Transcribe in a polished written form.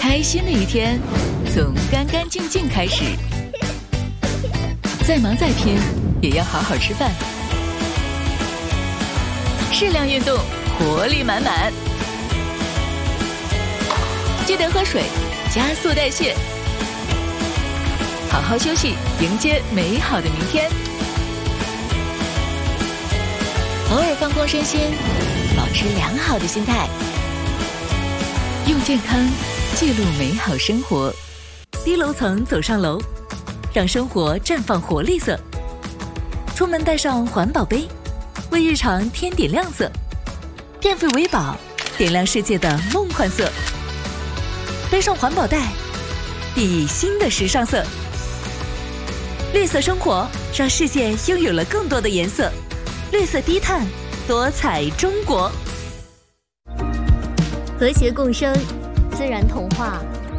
开心的一天从干干净净开始，再忙再拼也要好好吃饭，适量运动，活力满满。记得喝水，加速代谢，好好休息，迎接美好的明天。偶尔放空身心，保持良好的心态，用健康记录美好生活。低楼层走上楼，让生活绽放活力色。出门带上环保杯，为日常添点亮色。变废为宝，点亮世界的梦幻色。背上环保袋，熠熠新的时尚色。绿色生活，让世界拥有了更多的颜色。绿色低碳，多彩中国。 和谐共生，自然童话